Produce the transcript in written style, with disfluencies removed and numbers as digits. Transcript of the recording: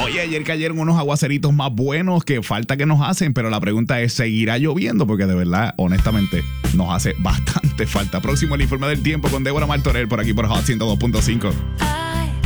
Oye, ayer cayeron unos aguaceritos más buenos que falta que nos hacen, pero la pregunta es, ¿seguirá lloviendo? Porque de verdad, honestamente, nos hace bastante falta. Próximo el informe del tiempo con Débora Martorell por aquí por Hot 102.5.